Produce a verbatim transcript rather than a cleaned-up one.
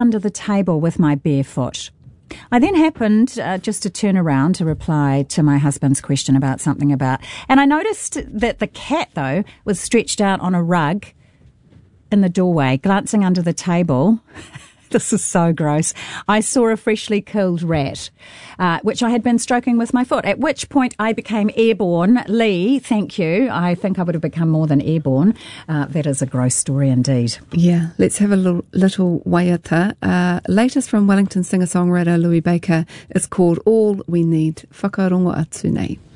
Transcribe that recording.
under the table with my bare foot. I then happened uh, just to turn around to reply to my husband's question about something about, and I noticed that the cat, though, was stretched out on a rug in the doorway, glancing under the table. This is so gross. I saw a freshly killed rat, uh, which I had been stroking with my foot, at which point I became airborne. Lee, thank you. I think I would have become more than airborne. Uh, that is a gross story indeed. Yeah, let's have a little, little waiata. Uh, latest from Wellington singer-songwriter Louis Baker is called All We Need. Whakarongo atu nei.